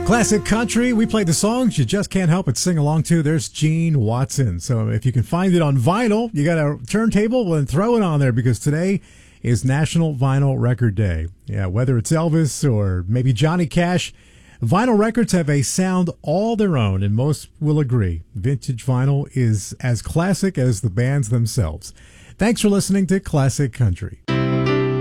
Classic country. We played the songs you just can't help but sing along to. There's Gene Watson. So if you can find it on vinyl, you got a turntable and throw it on there, because today is National Vinyl Record Day. Yeah, whether it's Elvis or maybe Johnny Cash, vinyl records have a sound all their own, and most will agree. Vintage vinyl is as classic as the bands themselves. Thanks for listening to Classic Country.